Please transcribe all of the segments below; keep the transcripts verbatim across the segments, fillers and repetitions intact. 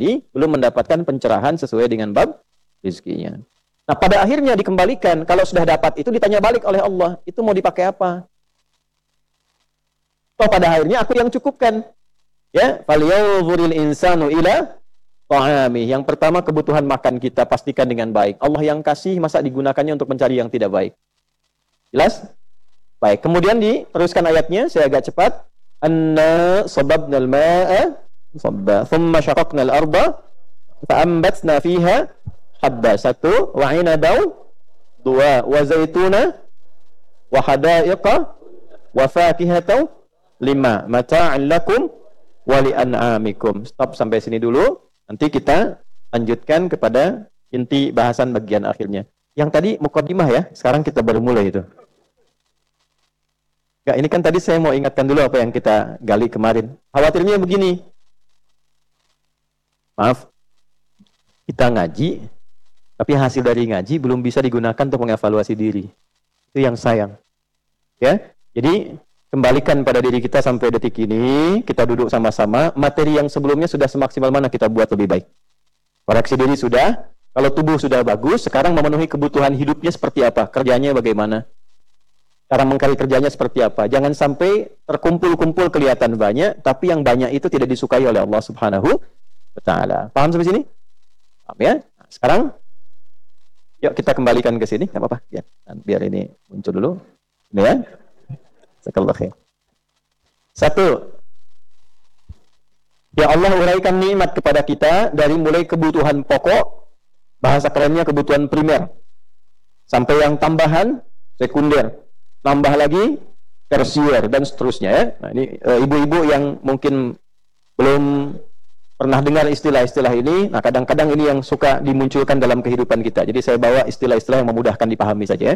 tadi belum mendapatkan pencerahan sesuai dengan bab rezekinya. Nah, pada akhirnya dikembalikan, kalau sudah dapat itu ditanya balik oleh Allah, itu mau dipakai apa? Oh, pada akhirnya aku yang cukupkan. Ya, falyanzuril insanu ila ta'ami. Yang pertama kebutuhan makan kita pastikan dengan baik. Allah yang kasih, masa digunakannya untuk mencari yang tidak baik? Jelas? Baik, kemudian diteruskan ayatnya, saya agak cepat. Anna sababnal ma'a sabba, thumma syaqaqnal arda fa'ambatna fiha habba. Satu, wa inabau. Dua, wa zaituna wa hadaiqa wa fakihatan. Lima, mata'an lakum wa li'an'amikum. Stop sampai sini dulu. Nanti kita lanjutkan kepada inti bahasan bagian akhirnya. Yang tadi mukaddimah ya, sekarang kita baru mulai itu. Enggak, ini kan tadi saya mau ingatkan dulu apa yang kita gali kemarin. Khawatirnya begini. Maaf, kita ngaji, tapi hasil dari ngaji belum bisa digunakan untuk mengevaluasi diri. Itu yang sayang. Ya, jadi kembalikan pada diri kita sampai detik ini, kita duduk sama-sama, materi yang sebelumnya sudah semaksimal mana kita buat lebih baik. Koreksi diri sudah, kalau tubuh sudah bagus, sekarang memenuhi kebutuhan hidupnya seperti apa, kerjanya bagaimana, cara mengkali kerjanya seperti apa. Jangan sampai terkumpul-kumpul kelihatan banyak, tapi yang banyak itu tidak disukai oleh Allah Subhanahu wa Ta'ala. Paham sampai sini? Paham ya? Nah, sekarang, yuk kita kembalikan ke sini, nggak apa-apa, ya. Biar ini muncul dulu. Ini ya. Jazakallahu khair. Satu, ya Allah uraikan nikmat kepada kita dari mulai kebutuhan pokok, bahasa kerennya kebutuhan primer, sampai yang tambahan, sekunder, nambah lagi, tersier, dan seterusnya ya. Nah, ini e, ibu-ibu yang mungkin belum pernah dengar istilah-istilah ini, nah kadang-kadang ini yang suka dimunculkan dalam kehidupan kita. Jadi saya bawa istilah-istilah yang memudahkan dipahami saja ya.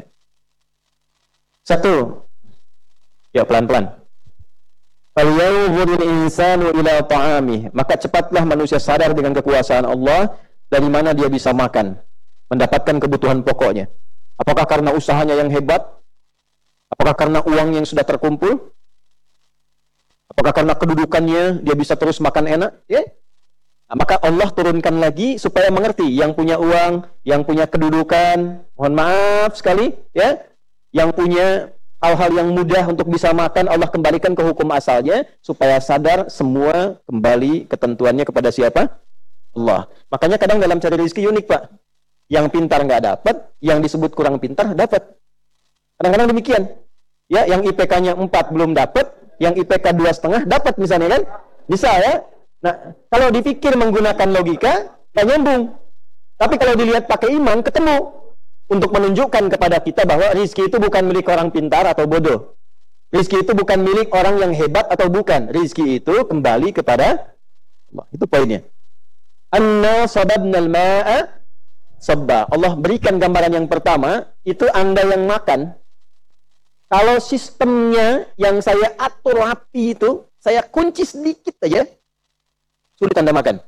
Satu, ya pelan-pelan. Falyanzuril insanu ila ta'amih. Maka cepatlah manusia sadar dengan kekuasaan Allah dari mana dia bisa makan, mendapatkan kebutuhan pokoknya. Apakah karena usahanya yang hebat? Apakah karena uang yang sudah terkumpul? Apakah karena kedudukannya dia bisa terus makan enak? Ya. Nah, maka Allah turunkan lagi supaya mengerti yang punya uang, yang punya kedudukan, mohon maaf sekali, ya, yang punya hal-hal yang mudah untuk bisa makan, Allah kembalikan ke hukum asalnya supaya sadar semua kembali ketentuannya kepada siapa? Allah. Makanya kadang dalam cari rezeki unik, Pak. Yang pintar nggak dapat, yang disebut kurang pintar dapat. Kadang-kadang demikian. Ya, yang I P K-nya empat belum dapat, yang I P K dua koma lima dapat misalnya kan? Bisa ya? Nah, kalau dipikir menggunakan logika, nggak nyambung. Tapi kalau dilihat pakai iman, ketemu. Untuk menunjukkan kepada kita bahwa rizki itu bukan milik orang pintar atau bodoh. Rizki itu bukan milik orang yang hebat atau bukan. Rizki itu kembali kepada Allah. Itu poinnya. Anna sababnal ma'a sabba. Allah berikan gambaran yang pertama, itu Anda yang makan. Kalau sistemnya yang saya atur rapi itu, saya kunci sedikit aja, sulit Anda makan.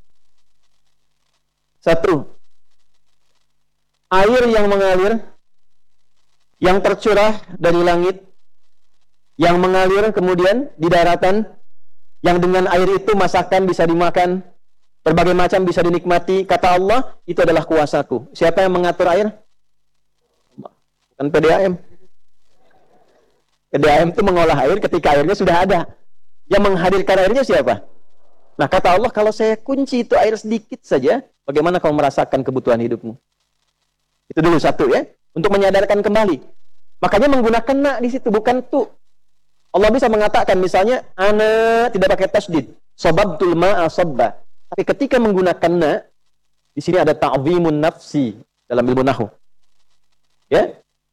Satu, air yang mengalir, yang tercurah dari langit, yang mengalir kemudian di daratan, yang dengan air itu masakan bisa dimakan, berbagai macam bisa dinikmati, kata Allah, itu adalah kuasaku. Siapa yang mengatur air? Bukan P D A M. P D A M itu mengolah air ketika airnya sudah ada. Yang menghadirkan airnya siapa? Nah, kata Allah, kalau saya kunci itu air sedikit saja, bagaimana kau merasakan kebutuhan hidupmu? Itu dulu satu ya, untuk menyadarkan kembali. Makanya menggunakan na di situ, bukan tu. Allah bisa mengatakan misalnya, ana tidak pakai tasdid, sababtul ma'a sabba. Tapi ketika menggunakan na, di sini ada ta'zimun nafsi dalam ilmu nahwu. Ya.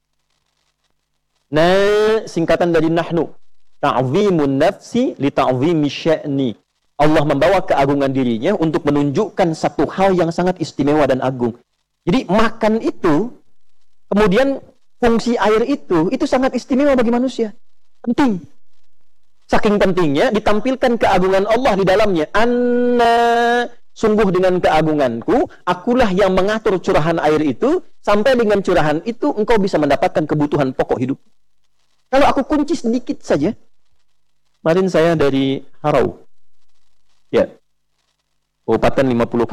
Na singkatan dari nahnu. Ta'zimun nafsi li ta'zimi sya'ni. Allah membawa keagungan dirinya untuk menunjukkan satu hal yang sangat istimewa dan agung. Jadi makan itu, kemudian fungsi air itu, itu sangat istimewa bagi manusia. Penting. Saking pentingnya, ditampilkan keagungan Allah di dalamnya. Anna, sungguh dengan keagunganku, akulah yang mengatur curahan air itu, sampai dengan curahan itu, engkau bisa mendapatkan kebutuhan pokok hidup. Kalau aku kunci sedikit saja, kemarin saya dari Harau. Ya. Kabupaten lima puluh